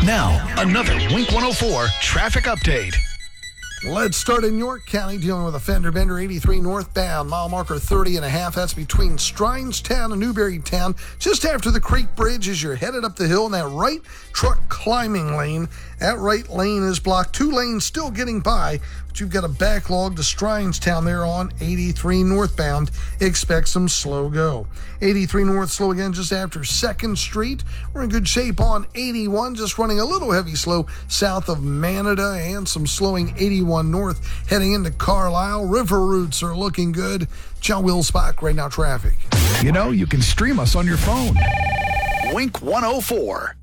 Now, another Wink 104 traffic update. Let's start in York County, dealing with a fender bender 83 northbound, mile marker 30.5. That's between Strinestown and Newberrytown, just after the Creek Bridge as you're headed up the hill in that right truck climbing lane. That right lane is blocked. 2 lanes still getting by, but you've got a backlog to Strinestown there on 83 northbound. Expect some slow go. 83 north slow again just after 2nd Street. We're in good shape on 81, just running a little heavy slow south of Manada, and some slowing 81 north heading into Carlisle. River routes are looking good. John Wilsbach, right now traffic. You know, you can stream us on your phone. Wink 104.